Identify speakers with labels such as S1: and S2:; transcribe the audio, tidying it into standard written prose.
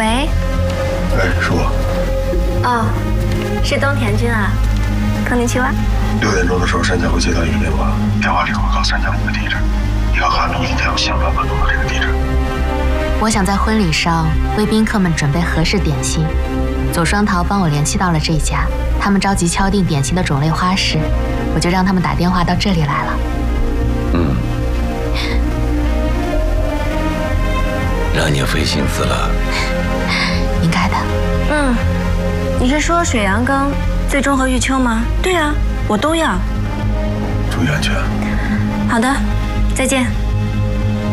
S1: 喂。
S2: 哎，是我。
S1: 哦，是东田君啊，空灵青蛙。
S2: 6点钟的时候，山家会接到一个电话，电话里会告诉山家某个地址，一个寒冬一天要兴奋奔动的这个地址。
S3: 我想在婚礼上为宾客们准备合适点心。左双桃帮我联系到了这家，他们着急敲定点心的种类花式，我就让他们打电话到这里来了。
S4: 让你费心思了。
S3: 应该的。
S1: 你是说水阳羹、最终和玉秋吗？对啊，我都要。
S2: 注意安全。
S1: 好的，再见。